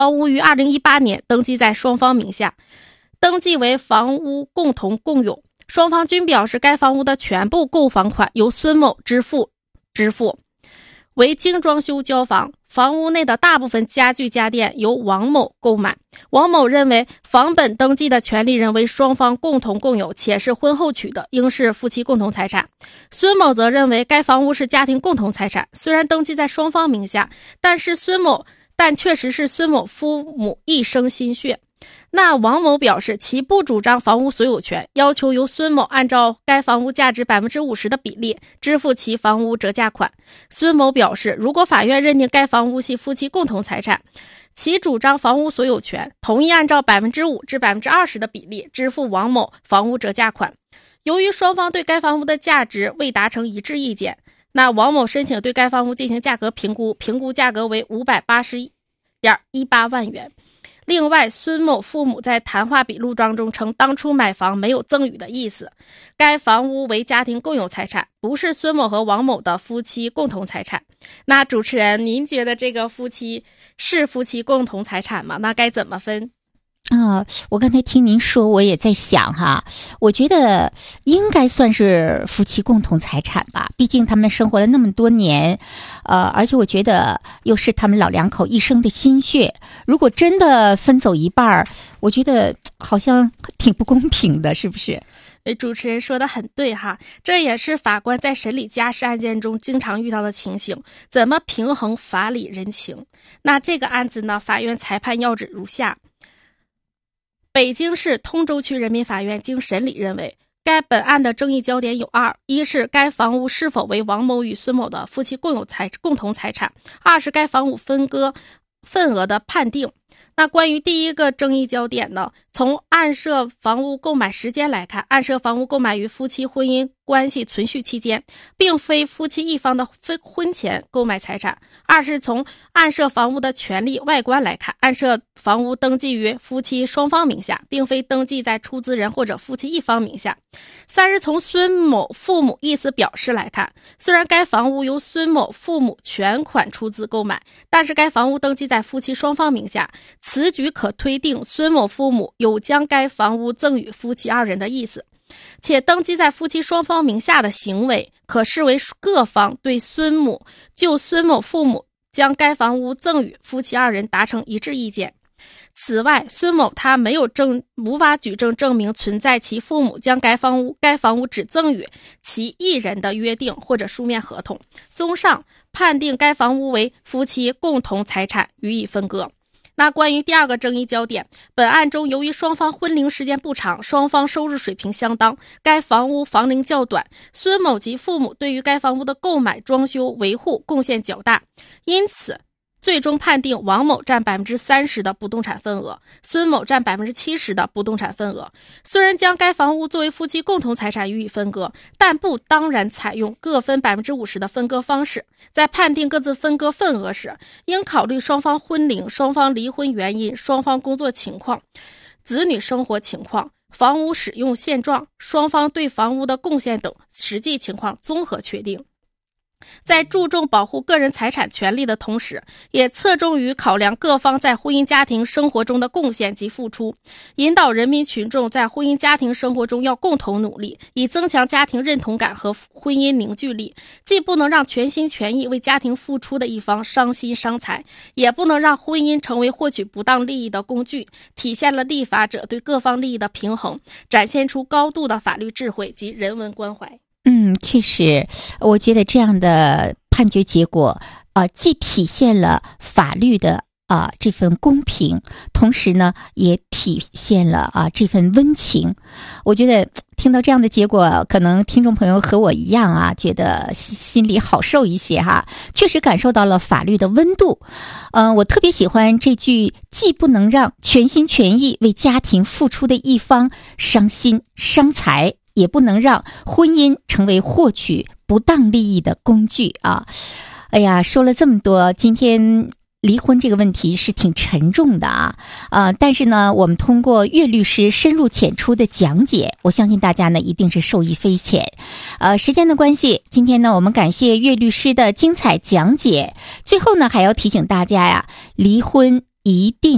房屋于2018年登记在双方名下，登记为房屋共同共有，双方均表示该房屋的全部购房款由孙某支付，为精装修交房，房屋内的大部分家具家电由王某购买。王某认为房本登记的权利人为双方共同共有，且是婚后取得，应是夫妻共同财产。孙某则认为该房屋是家庭共同财产，虽然登记在双方名下，但确实是孙某父母一生心血。那王某表示其不主张房屋所有权，要求由孙某按照该房屋价值 50% 的比例支付其房屋折价款。孙某表示，如果法院认定该房屋系夫妻共同财产，其主张房屋所有权，同意按照 5% 至 20% 的比例支付王某房屋折价款。由于双方对该房屋的价值未达成一致意见，那王某申请对该房屋进行价格评估，评估价格为 580.18 万元。另外，孙某父母在谈话笔录当中称当初买房没有赠与的意思，该房屋为家庭共有财产，不是孙某和王某的夫妻共同财产。那主持人，您觉得这个夫妻是夫妻共同财产吗？那该怎么分？ 我刚才听您说，我也在想哈，我觉得应该算是夫妻共同财产吧，毕竟他们生活了那么多年，而且我觉得又是他们老两口一生的心血，如果真的分走一半，我觉得好像挺不公平的，是不是？ 主持人说的很对哈，这也是法官在审理家事案件中经常遇到的情形，怎么平衡法理人情？那这个案子呢，法院裁判要旨如下。北京市通州区人民法院经审理认为，该本案的争议焦点有二：一是该房屋是否为王某与孙某的夫妻共同财产；二是该房屋分割份额的判定。那关于第一个争议焦点呢，从案涉房屋购买时间来看，案涉房屋购买于夫妻婚姻关系存续期间，并非夫妻一方的婚前购买财产。二是从案涉房屋的权利外观来看，案涉房屋登记于夫妻双方名下，并非登记在出资人或者夫妻一方名下。三是从孙某父母意思表示来看，虽然该房屋由孙某父母全款出资购买，但是该房屋登记在夫妻双方名下，此举可推定孙某父母有将该房屋赠与夫妻二人的意思，且登记在夫妻双方名下的行为可视为各方对孙某父母将该房屋赠与夫妻二人达成一致意见。此外，孙某他无法举证证明存在其父母将该房屋只赠与其一人的约定或者书面合同。综上，判定该房屋为夫妻共同财产，予以分割。那关于第二个争议焦点，本案中由于双方婚龄时间不长，双方收入水平相当，该房屋房龄较短，孙某及父母对于该房屋的购买、装修、维护贡献较大，因此最终判定王某占 30% 的不动产份额，孙某占 70% 的不动产份额。虽然将该房屋作为夫妻共同财产予以分割，但不当然采用各分 50% 的分割方式。在判定各自分割份额时，应考虑双方婚龄、双方离婚原因、双方工作情况、子女生活情况、房屋使用现状、双方对房屋的贡献等实际情况综合确定。在注重保护个人财产权利的同时，也侧重于考量各方在婚姻家庭生活中的贡献及付出，引导人民群众在婚姻家庭生活中要共同努力，以增强家庭认同感和婚姻凝聚力。既不能让全心全意为家庭付出的一方伤心伤财，也不能让婚姻成为获取不当利益的工具，体现了立法者对各方利益的平衡，展现出高度的法律智慧及人文关怀。 确实，我觉得这样的判决结果，既体现了法律的这份公平，同时呢，也体现了这份温情。我觉得听到这样的结果，可能听众朋友和我一样觉得心里好受一些哈，确实感受到了法律的温度。我特别喜欢这句，既不能让全心全意为家庭付出的一方伤心伤财，也不能让婚姻成为获取不当利益的工具啊！哎呀，说了这么多，今天离婚这个问题是挺沉重的但是呢，我们通过岳律师深入浅出的讲解，我相信大家呢一定是受益匪浅。时间的关系，今天呢我们感谢岳律师的精彩讲解。最后呢，还要提醒大家呀，离婚一定